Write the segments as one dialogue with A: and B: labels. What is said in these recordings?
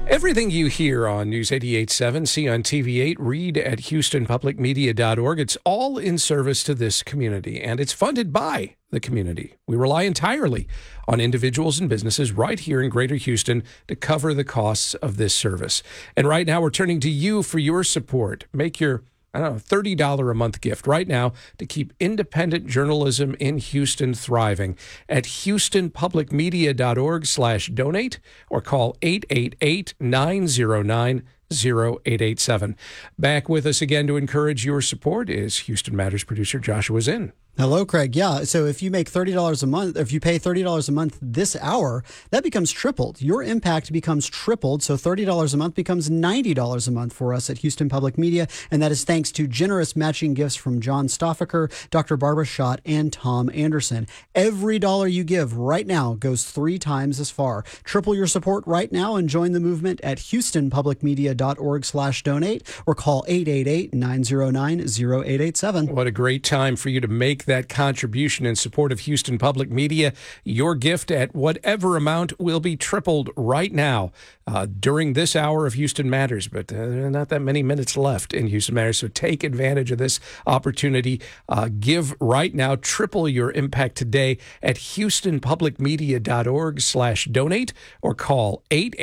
A: Everything you hear on News 88.7, see on TV8, read at HoustonPublicMedia.org. It's all in service to this community, and it's funded by the community. We rely entirely on individuals and businesses right here in Greater Houston to cover the costs of this service. And right now, we're turning to you for your support. Make your $30 a month gift right now to keep independent journalism in Houston thriving at HoustonPublicMedia.org/donate or call 888-909-0887. Back with us again to encourage your support is Houston Matters producer Joshua Zinn.
B: Hello, Craig. Yeah, so if you make $30 a month, if you pay $30 a month this hour, that becomes tripled. Your impact becomes tripled, so $30 a month becomes $90 a month for us at Houston Public Media, and that is thanks to generous matching gifts from John Stoffaker, Dr. Barbara Schott, and Tom Anderson. Every dollar you give right now goes 3 times as far. Triple your support right now and join the movement at HoustonPublicMedia.org/donate or call 888-909-0887.
A: What a great time for you to make that contribution in support of Houston Public Media. Your gift at whatever amount will be tripled right now during this hour of Houston Matters, but not that many minutes left in Houston Matters, so take advantage of this opportunity. Give right now, triple your impact today at HoustonPublicMedia.org/donate or call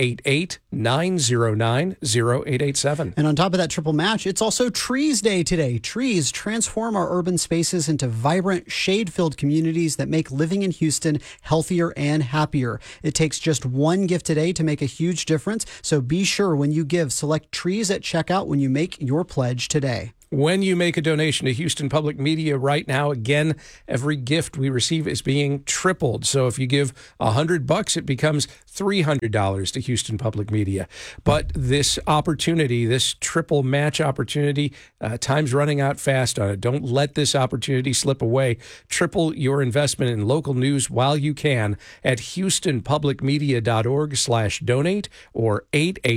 A: 888-909-0887.
B: And on top of that triple match, it's also Trees Day today. Trees transform our urban spaces into vibrant, shade-filled communities that make living in Houston healthier and happier. It takes just one gift today to make a huge difference, so be sure when you give, select Trees at checkout when you make your pledge today.
A: When you make a donation to Houston Public Media right now, again, every gift we receive is being tripled. So if you give $100, it becomes $300 to Houston Public Media. But this opportunity, this triple match opportunity, time's running out fast on it. Don't let this opportunity slip away. Triple your investment in local news while you can at HoustonPublicMedia.org/donate or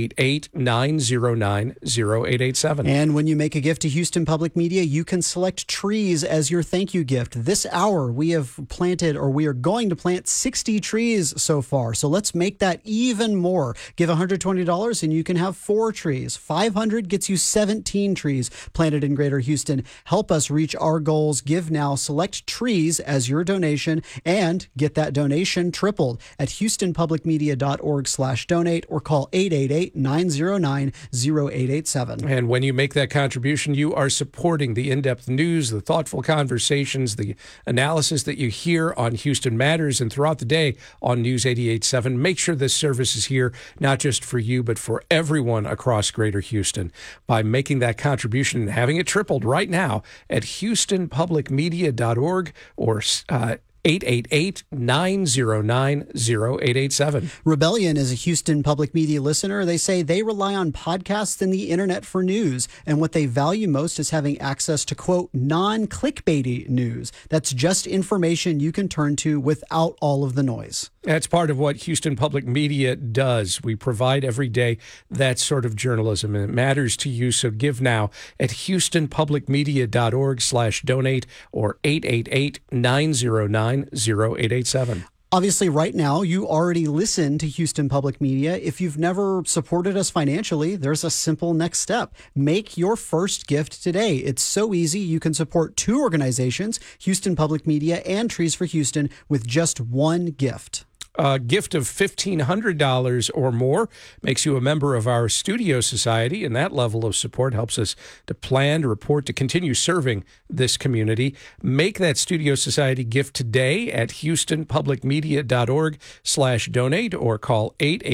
A: 888-909-0887.
B: And when you make a gift to Houston Public Media, you can select Trees as your thank you gift. This hour, we have planted, or we are going to plant 60 trees so far. So let's make that even more. Give $120 and you can have 4 trees. $500 gets you 17 trees planted in Greater Houston. Help us reach our goals. Give now. Select Trees as your donation and get that donation tripled at HoustonPublicMedia.org/donate or call 888-909-0887.
A: And when you make that contribution, you are supporting the in-depth news, the thoughtful conversations, the analysis that you hear on Houston Matters and throughout the day on News 88.7. Make sure this service is here, not just for you, but for everyone across Greater Houston by making that contribution and having it tripled right now at HoustonPublicMedia.org or 888-909-0887.
B: Rebellion is a Houston Public Media listener. They say they rely on podcasts and the internet for news, and what they value most is having access to, quote, non-clickbaity news. That's just information you can turn to without all of the noise.
A: That's part of what Houston Public Media does. We provide every day that sort of journalism, and it matters to you, so give now at HoustonPublicMedia.org/donate or 888-909-0887.
B: Obviously, right now, you already listen to Houston Public Media. If you've never supported us financially, there's a simple next step. Make your first gift today. It's so easy. You can support 2 organizations, Houston Public Media and Trees for Houston, with just one gift.
A: A gift of $1,500 or more makes you a member of our Studio Society, and that level of support helps us to plan, to report, to continue serving this community. Make that Studio Society gift today at HoustonPublicMedia.org/donate or call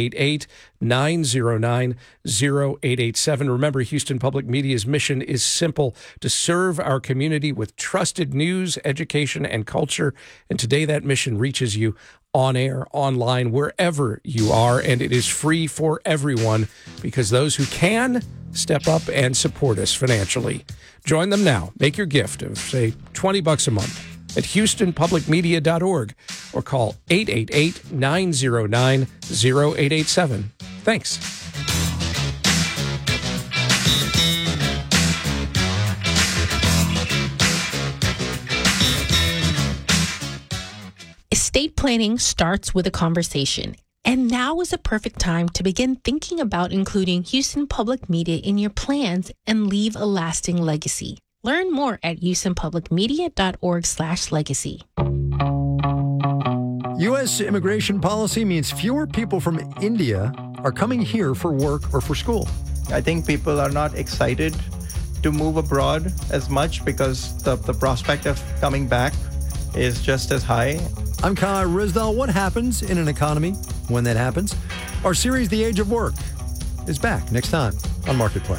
A: 888-909-0887. Remember, Houston Public Media's mission is simple: to serve our community with trusted news, education, and culture. And today that mission reaches you on air, online, wherever you are, and it is free for everyone because those who can step up and support us financially. Join them now. Make your gift of, say, $20 a month at HoustonPublicMedia.org or call 888-909-0887. Thanks.
C: Estate planning starts with a conversation. And now is a perfect time to begin thinking about including Houston Public Media in your plans and leave a lasting legacy. Learn more at houstonpublicmedia.org/legacy.
D: U.S. immigration policy means fewer people from India are coming here for work or for school.
E: I think people are not excited to move abroad as much because the prospect of coming back is just as high.
D: I'm Kai Rizdal. What happens in an economy when that happens? Our series, The Age of Work, is back next time on Marketplace.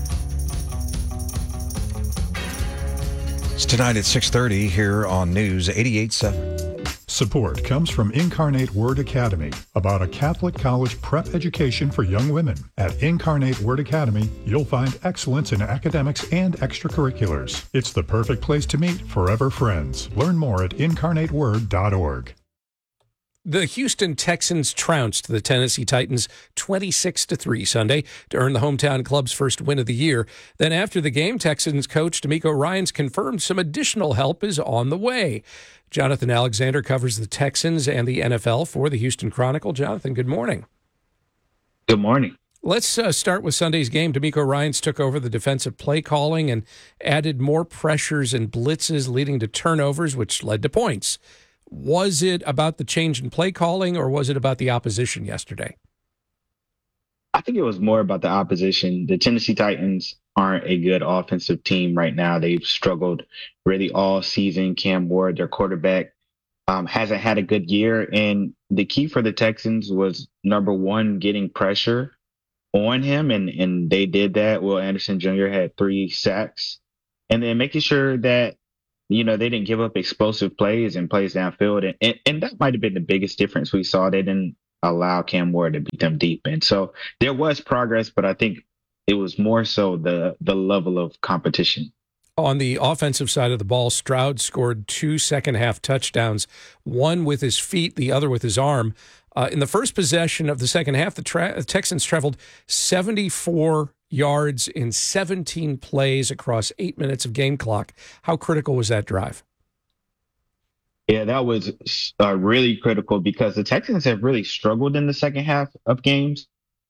F: It's tonight at 6:30 here on News 88.7.
G: Support comes from Incarnate Word Academy, about a Catholic college prep education for young women. At Incarnate Word Academy, you'll find excellence in academics and extracurriculars. It's the perfect place to meet forever friends. Learn more at incarnateword.org.
A: The Houston Texans trounced the Tennessee Titans 26-3 Sunday to earn the hometown club's first win of the year. Then after the game, Texans coach DeMeco Ryans confirmed some additional help is on the way. Jonathan Alexander covers the Texans and the NFL for the Houston Chronicle. Jonathan, good morning.
H: Good morning.
A: Let's start with Sunday's game. DeMeco Ryans took over the defensive play calling and added more pressures and blitzes, leading to turnovers, which led to points. Was it about the change in play calling, or was it about the opposition yesterday?
H: I think it was more about the opposition. The Tennessee Titans aren't a good offensive team right now. They've struggled really all season. Cam Ward, their quarterback, hasn't had a good year. And the key for the Texans was, number one, getting pressure on him. And they did that. Will Anderson Jr. had 3 sacks. And then making sure that, they didn't give up explosive plays and plays downfield. And that might have been the biggest difference we saw. They didn't allow Cam Ward to beat them deep. And so there was progress, but I think it was more so the level of competition.
A: On the offensive side of the ball, Stroud scored 2 second-half touchdowns, one with his feet, the other with his arm. In the first possession of the second half, the Texans traveled 74 yards in 17 plays across 8 minutes of game clock. How critical was that drive?
H: Yeah, that was really critical because the Texans have really struggled in the second half of games.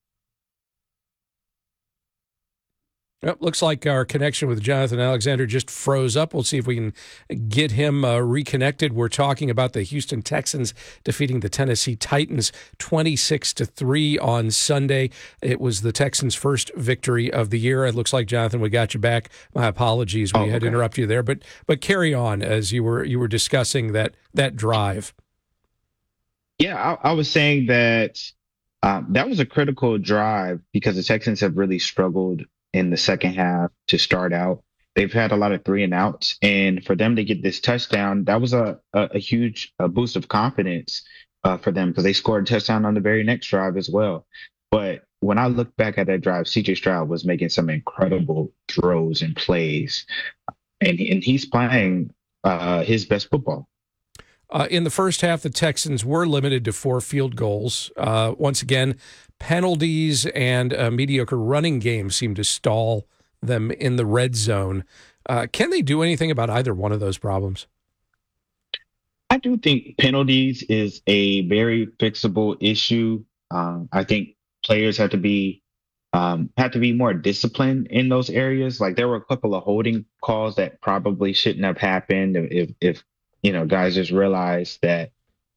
A: Well, looks like our connection with Jonathan Alexander just froze up. We'll see if we can get him reconnected. We're talking about the Houston Texans defeating the Tennessee Titans 26-3 on Sunday. It was the Texans' first victory of the year. It looks like, Jonathan, we got you back. My apologies. We had to interrupt you there, but carry on as you were discussing that drive.
H: Yeah, I was saying that that was a critical drive because the Texans have really struggled in the second half to start out. They've had a lot of 3-and-outs, and for them to get this touchdown, that was a huge boost of confidence for them because they scored a touchdown on the very next drive as well. But when I look back at that drive, C.J. Stroud was making some incredible throws and plays, and he's playing his best football.
A: In the first half, the Texans were limited to 4 field goals. Once again, penalties and a mediocre running game seem to stall them in the red zone. Can they do anything about either one of those problems?
H: I do think penalties is a very fixable issue. I think players have to be more disciplined in those areas. Like there were a couple of holding calls that probably shouldn't have happened if guys just realized that,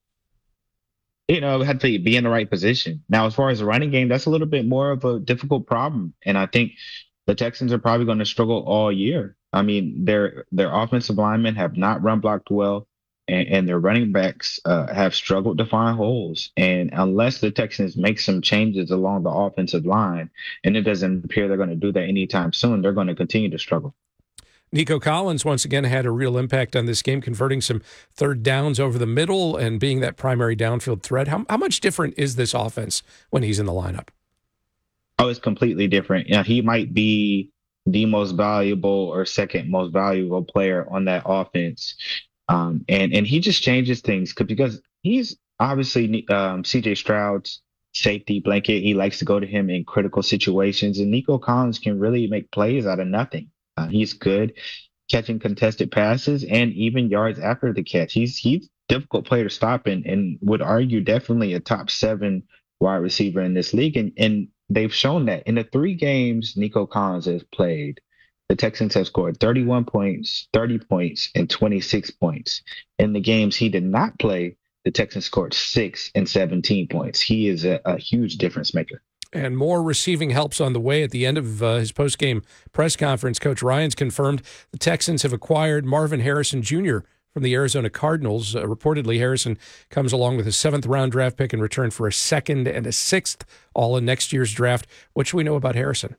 H: had to be in the right position. Now, as far as the running game, that's a little bit more of a difficult problem. And I think the Texans are probably going to struggle all year. I mean, their offensive linemen have not run blocked well, and their running backs have struggled to find holes. And unless the Texans make some changes along the offensive line, and it doesn't appear they're going to do that anytime soon, they're going to continue to struggle.
A: Nico Collins once again had a real impact on this game, converting some third downs over the middle and being that primary downfield threat. How much different is this offense when he's in the lineup?
H: Oh, it's completely different. He might be the most valuable or second most valuable player on that offense. And he just changes things because he's obviously C.J. Stroud's safety blanket. He likes to go to him in critical situations, and Nico Collins can really make plays out of nothing. He's good catching contested passes and even yards after the catch. He's difficult player to stop and would argue definitely a top 7 wide receiver in this league. And they've shown that in the 3 games Nico Collins has played, the Texans have scored 31 points, 30 points, and 26 points. In the games he did not play, the Texans scored 6 and 17 points. He is a huge difference maker.
A: And more receiving helps on the way. At the end of his postgame press conference, Coach Ryans confirmed the Texans have acquired Marvin Harrison Jr. from the Arizona Cardinals. Reportedly, Harrison comes along with a 7th-round draft pick in return for a 2nd and a 6th, all in next year's draft. What should we know about Harrison?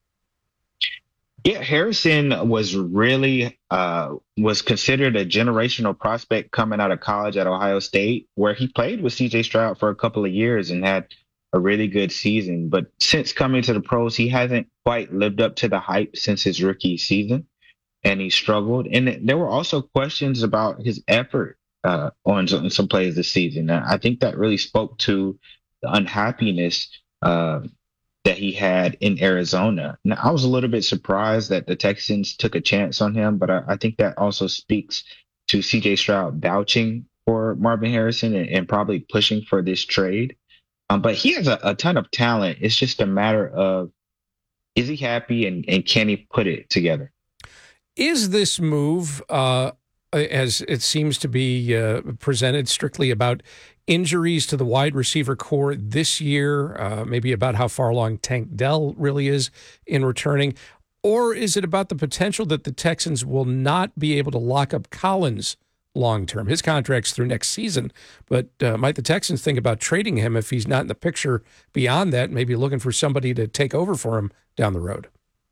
H: Yeah, Harrison was really was considered a generational prospect coming out of college at Ohio State, where he played with C.J. Stroud for a couple of years and had a really good season. But since coming to the pros, he hasn't quite lived up to the hype since his rookie season, and he struggled. And there were also questions about his effort on some plays this season. I think that really spoke to the unhappiness that he had in Arizona. Now, I was a little bit surprised that the Texans took a chance on him, but I think that also speaks to C.J. Stroud vouching for Marvin Harrison and probably pushing for this trade. But he has a ton of talent. It's just a matter of, is he happy and can he put it together?
A: Is this move, as it seems to be presented, strictly about injuries to the wide receiver core this year, maybe about how far along Tank Dell really is in returning? Or is it about the potential that the Texans will not be able to lock up Collins long-term? His contract's through next season, but might the Texans think about trading him if he's not in the picture beyond that, maybe looking for somebody to take over for him down the road?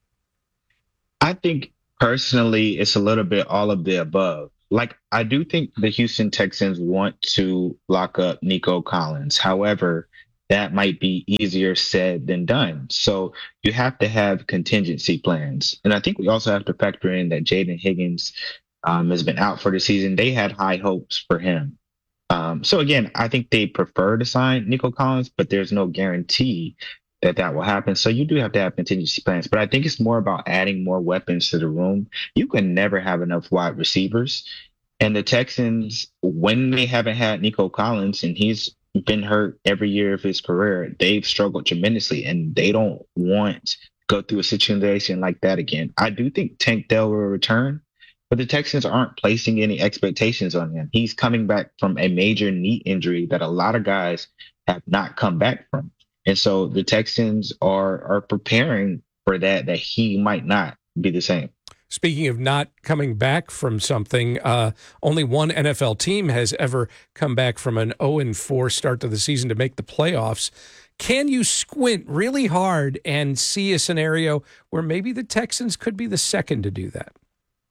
H: I think personally it's a little bit all of the above. Like, I do think the Houston Texans want to lock up Nico Collins. However, that might be easier said than done. So you have to have contingency plans. And I think we also have to factor in that Jaden Higgins has been out for the season. They had high hopes for him. So again, I think they prefer to sign Nico Collins, but there's no guarantee that will happen. So you do have to have contingency plans. But I think it's more about adding more weapons to the room. You can never have enough wide receivers. And the Texans, when they haven't had Nico Collins, and he's been hurt every year of his career, they've struggled tremendously, and they don't want to go through a situation like that again. I do think Tank Dell will return, but the Texans aren't placing any expectations on him. He's coming back from a major knee injury that a lot of guys have not come back from. And so the Texans are preparing for that he might not be the same.
A: Speaking of not coming back from something, only one NFL team has ever come back from an 0-4 start to the season to make the playoffs. Can you squint really hard and see a scenario where maybe the Texans could be the second to do that?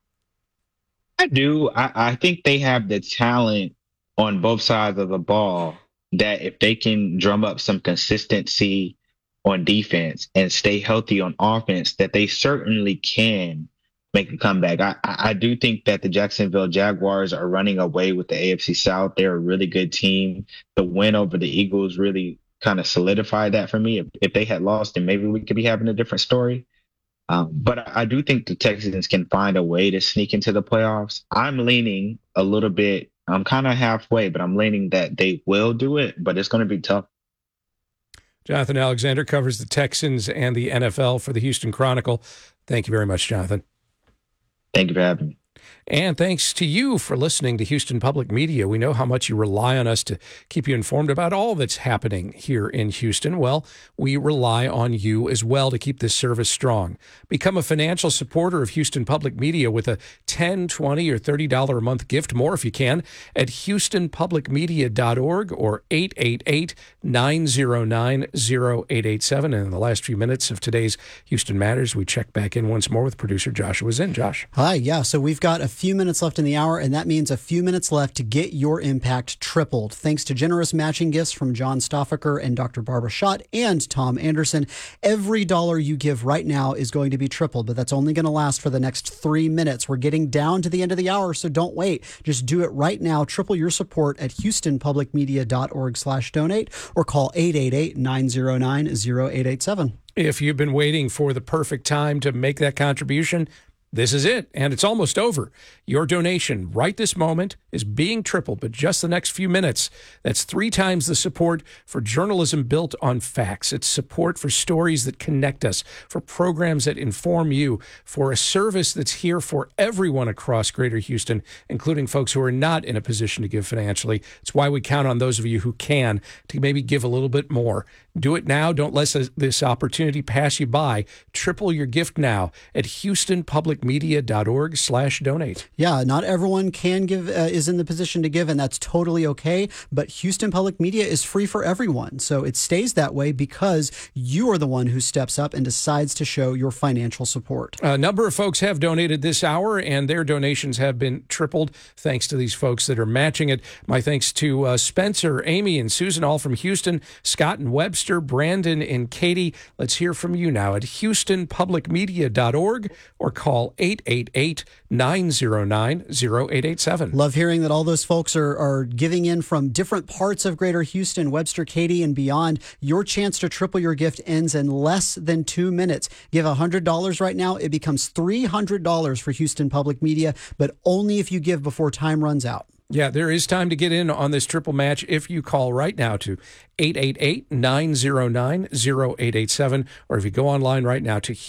H: I do. I think they have the talent on both sides of the ball that if they can drum up some consistency on defense and stay healthy on offense, that they certainly can make a comeback. I do think that the Jacksonville Jaguars are running away with the AFC South. They're a really good team. The win over the Eagles really kind of solidified that for me. If they had lost, then maybe we could be having a different story. But I do think the Texans can find a way to sneak into the playoffs. I'm leaning a little bit. I'm kind of halfway, but I'm leaning that they will do it, but it's going to be tough.
A: Jonathan Alexander covers the Texans and the NFL for the Houston Chronicle. Thank you very much, Jonathan.
H: Thank you for having me.
A: And thanks to you for listening to Houston Public Media. We know how much you rely on us to keep you informed about all that's happening here in Houston. Well, we rely on you as well to keep this service strong. Become a financial supporter of Houston Public Media with a $10, $20, or $30 a month gift, more if you can, at houstonpublicmedia.org or 888-909-0887. And in the last few minutes of today's Houston Matters, we check back in once more with producer Joshua Zinn. Josh.
B: Hi, yeah, so we've got a few minutes left in the hour, and that means a few minutes left to get your impact tripled. Thanks to generous matching gifts from John Stoffaker and Dr. Barbara Schott and Tom Anderson, every dollar you give right now is going to be tripled, but that's only going to last for the next 3 minutes. We're getting down to the end of the hour, so don't wait. Just do it right now. Triple your support at houstonpublicmedia.org/donate or call 888-909-0887.
A: If you've been waiting for the perfect time to make that contribution, This is it, and it's almost over. Your donation right this moment is being tripled, but just the next few minutes. That's 3 times the support for journalism built on facts. It's support for stories that connect us, for programs that inform you, for a service that's here for everyone across Greater Houston, including folks who are not in a position to give financially. It's why we count on those of you who can to maybe give a little bit more. Do it now. Don't let this opportunity pass you by. Triple your gift now at HoustonPublicMedia.org/donate.
B: Yeah, not everyone can give, is in the position to give, and that's totally okay. But Houston Public Media is free for everyone. So it stays that way because you are the one who steps up and decides to show your financial support.
A: A number of folks have donated this hour, and their donations have been tripled thanks to these folks that are matching it. My thanks to Spencer, Amy, and Susan, all from Houston, Scott and Webster, Brandon and Katie. Let's hear from you now at HoustonPublicMedia.org or call 888-909-0887.
B: Love hearing that all those folks are giving in from different parts of Greater Houston, Webster, Katy, and beyond. Your chance to triple your gift ends in less than 2 minutes. Give $100 right now. It becomes $300 for Houston Public Media, but only if you give before time runs out.
A: Yeah, there is time to get in on this triple match if you call right now to 888-909-0887, or if you go online right now to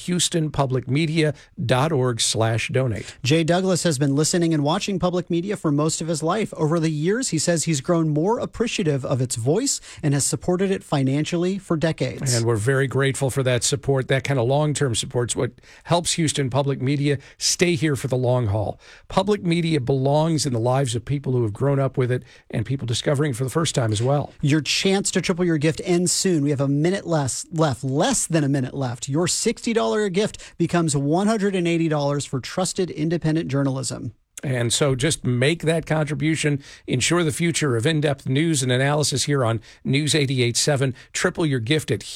A: HoustonPublicMedia.org/donate.
B: Jay Douglas has been listening and watching public media for most of his life. Over the years, he says he's grown more appreciative of its voice and has supported it financially for decades.
A: And we're very grateful for that support. That kind of long-term support is what helps Houston Public Media stay here for the long haul. Public media belongs in the lives of people who have grown up with it and people discovering it for the first time as well.
B: Your chance to triple your gift ends soon. We have a minute less than a minute left. Your $60 gift becomes $180 for trusted independent journalism.
A: And so just make that contribution. Ensure the future of in-depth news and analysis here on News 88.7. Triple your gift at